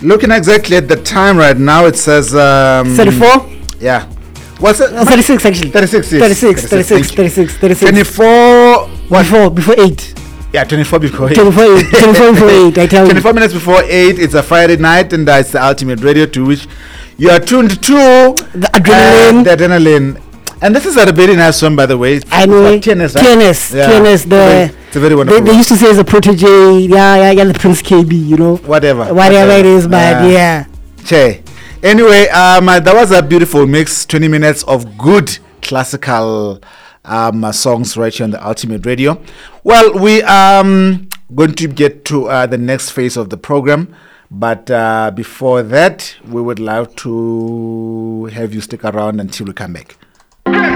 Looking exactly at the time right now, it says 34. Yeah. What's it? 36 actually. 36. Yes. 36. 24. What? Before 8. Yeah, 24 before 8. 24 before 8. I tell you. 24 minutes before 8. It's a Friday night, and it's the Ultimate Radio, to which you are tuned to the adrenaline. The adrenaline. And this is a very nice song, by the way. Anyway, TNS, right? TNS. It's a very wonderful. They used to say it's a protege. Yeah, the Prince KB. You know. Whatever it is, but yeah. Che. Anyway, that was a beautiful mix. 20 minutes of good classical songs right here on the Ultimate Radio. Well, we are going to get to the next phase of the program. But before that, we would love to have you stick around until we come back.